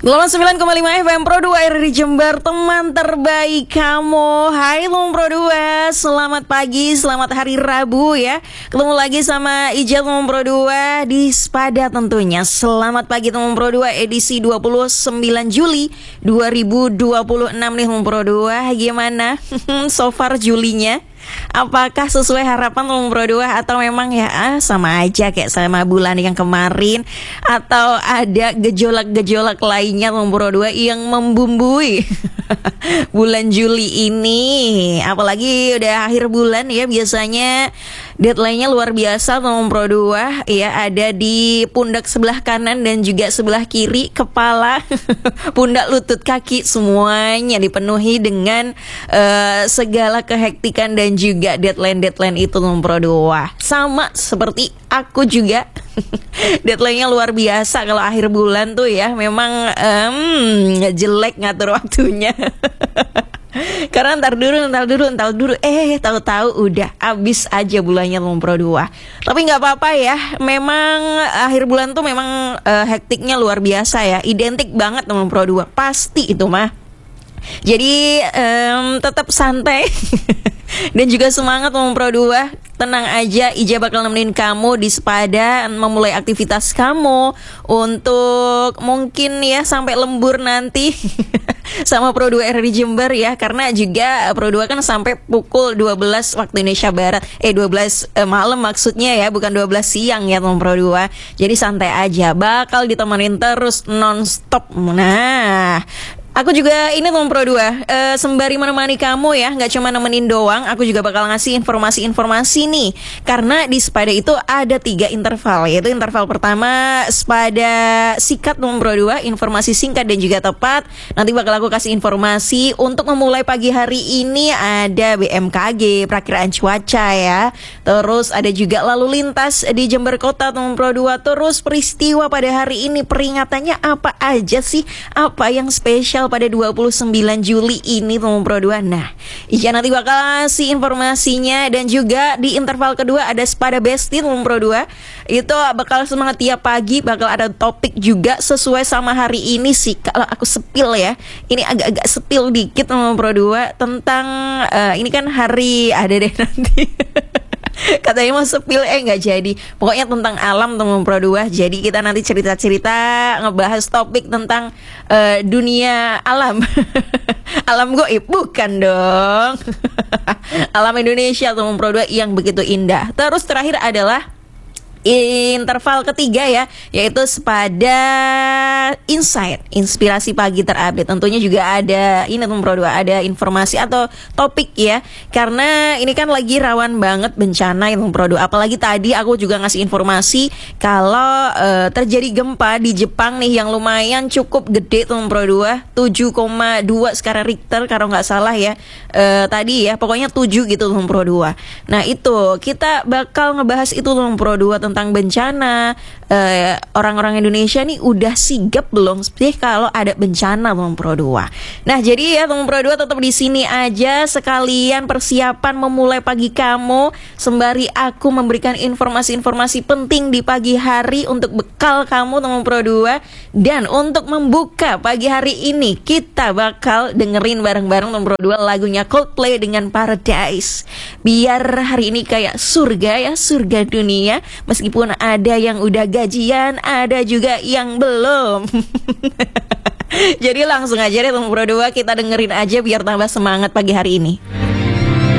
Gelombang 9,5 FM Pro 2 RRI Jember, teman terbaik kamu. Hai teman Pro 2, selamat pagi, selamat hari Rabu ya. Ketemu lagi sama Ijal teman Pro 2 di Spada tentunya. Selamat pagi teman Pro 2 edisi 29 Juli 2026 nih teman Pro 2. Gimana so far Julinya? Apakah sesuai harapan teman Pro 2 atau memang ya sama aja kayak sama bulan yang kemarin, atau ada gejolak-gejolak lainnya teman Pro 2 yang membumbui bulan Juli ini? Apalagi udah akhir bulan ya, biasanya deadline-nya luar biasa teman Pro 2 ya, ada di pundak sebelah kanan dan juga sebelah kiri, kepala, pundak, lutut, kaki, semuanya dipenuhi dengan segala kehektikan dan juga deadline itu teman Pro 2. Sama seperti aku juga. Deadline-nya luar biasa kalau akhir bulan tuh ya, memang jelek ngatur waktunya. Karena entar dulu, tahu-tahu udah habis aja bulannya teman Pro 2. Tapi nggak apa-apa ya, memang akhir bulan tuh memang hektiknya luar biasa ya, identik banget teman Pro 2, pasti itu mah. Jadi tetap santai dan juga semangat teman Pro 2. Tenang aja, Ija bakal nemenin kamu di Sepada memulai aktivitas kamu untuk mungkin ya sampai lembur nanti sama Pro 2 RRI Jember ya. Karena juga Pro 2 kan sampai pukul 12 waktu Indonesia Barat, 12 malam maksudnya ya, bukan 12 siang ya teman Pro 2. Jadi santai aja, bakal ditemenin terus non-stop. Nah, aku juga ini teman Pro 2 sembari menemani kamu ya, nggak cuma nemenin doang, aku juga bakal ngasih informasi-informasi nih. Karena di Sepada itu ada 3 interval, yaitu interval pertama Sepada Sikat teman Pro 2, informasi singkat dan juga tepat. Nanti bakal aku kasih informasi untuk memulai pagi hari ini, ada BMKG, perakiraan cuaca ya. Terus ada juga lalu lintas di Jember Kota teman Pro 2. Terus peristiwa pada hari ini, peringatannya apa aja sih, apa yang spesial pada 29 Juli ini teman Pro 2. Nah, Ija nanti bakal kasih informasinya. Dan juga di interval kedua ada Sepada Bestie teman Pro 2. Itu bakal semangat tiap pagi, bakal ada topik juga sesuai sama hari ini sih. Kalau aku sepil ya, ini agak-agak sepil dikit teman Pro 2 tentang ini kan hari ada deh nanti. Katanya mau sepil nggak jadi. Pokoknya tentang alam teman Pro 2. Jadi kita nanti cerita-cerita ngebahas topik tentang dunia alam. Alam goib bukan dong. Alam Indonesia teman Pro 2 yang begitu indah. Terus terakhir adalah interval ketiga ya, yaitu Sepada Insight, inspirasi pagi terupdate. Tentunya juga ada ini teman Pro 2, ada informasi atau topik ya. Karena ini kan lagi rawan banget bencana ya teman Pro 2. Apalagi tadi aku juga ngasih informasi kalau terjadi gempa di Jepang nih yang lumayan cukup gede teman Pro 2, 7,2 skala Richter kalau nggak salah ya. Tadi ya, pokoknya 7 gitu teman Pro 2. Nah, itu kita bakal ngebahas itu teman Pro 2 tentang bencana. Orang-orang Indonesia nih udah sigap belum sih kalau ada bencana teman Pro 2. Nah, jadi ya teman Pro 2 tetap di sini aja sekalian persiapan memulai pagi kamu, sembari aku memberikan informasi-informasi penting di pagi hari untuk bekal kamu teman Pro 2. Dan untuk membuka pagi hari ini, kita bakal dengerin bareng-bareng teman Pro 2 lagunya Coldplay dengan Paradise. Biar hari ini kayak surga ya, surga dunia. Meskipun ada yang udah gajian, ada juga yang belum. Jadi langsung aja deh teman Pro 2, kita dengerin aja biar tambah semangat pagi hari ini.